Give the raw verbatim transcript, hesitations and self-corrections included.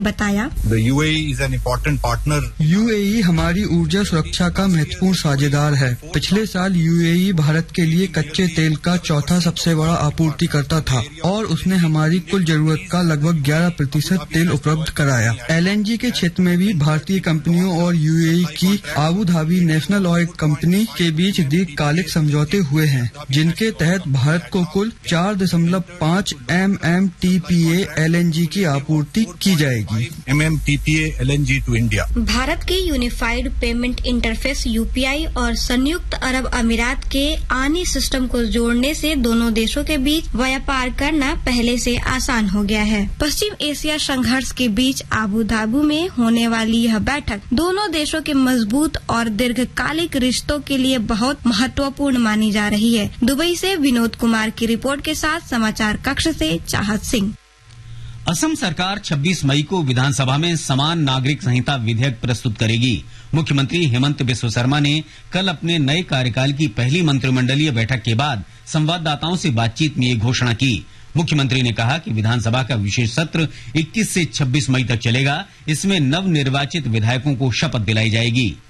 बताया, The U A E is an important partner. U A ई हमारी ऊर्जा सुरक्षा का महत्वपूर्ण साझेदार है। पिछले साल यू ए ई भारत के लिए कच्चे तेल का चौथा सबसे बड़ा आपूर्तिकर्ता था और उसने हमारी कुल जरूरत का लगभग ग्यारह प्रतिशत तेल उपलब्ध कराया। एल एन जी के क्षेत्र में भी भारतीय कंपनियों और यू ए ई की Abu Dhabi national oil company के बीच दीर्घकालिक समझौते हुए हैं, जिनके तहत भारत को कुल चार दशमलव पाँच M M T P A L N G की आपूर्ति की जाएगी। M M T P A L N G to India. Bharat के unified payment interface U P I और संयुक्त अरब अमीरात के आनी सिस्टम को जोड़ने से दोनों देशों के बीच व्यापार करना पहले से आसान हो गया है। पश्चिम एशिया संघर्ष के बीच आबू धाबी में होने वाली यह बैठक दोनों देशों के मजबूत और दीर्घकालिक रिश्तों के लिए बहुत महत्वपूर्ण मानी जा रही है। दुबई से विनोद कुमार की रिपोर्ट के साथ समाचार कक्ष से चाहत सिंह। असम सरकार छब्बीस मई को विधानसभा में समान नागरिक संहिता विधेयक प्रस्तुत करेगी। मुख्यमंत्री हेमंत बिस्व शर्मा ने कल अपने नए कार्यकाल की पहली मंत्रिमंडलीय बैठक के बाद संवाददाताओं से बातचीत में ये घोषणा की। मुख्यमंत्री ने कहा कि विधानसभा का विशेष सत्र इक्कीस से छब्बीस मई तक चलेगा। इसमें नव निर्वाचित विधायकों को शपथ दिलाई जाएगी।